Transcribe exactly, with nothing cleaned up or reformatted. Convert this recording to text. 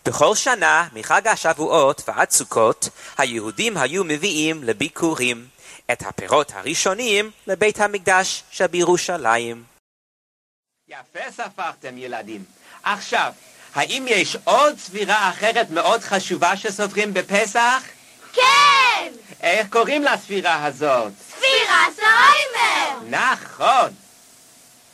בכל שנה מחג השבועות ועד סוכות היהודים היו מביאים לביקורים את הפירות הראשונים לבית המקדש שבירושלים. יפה ספרתם ילדים. עכשיו, האם יש עוד ספירה אחרת מאוד חשובה שסופרים בפסח? כן! איך קוראים לספירה הזאת? ספירת העומר! נכון!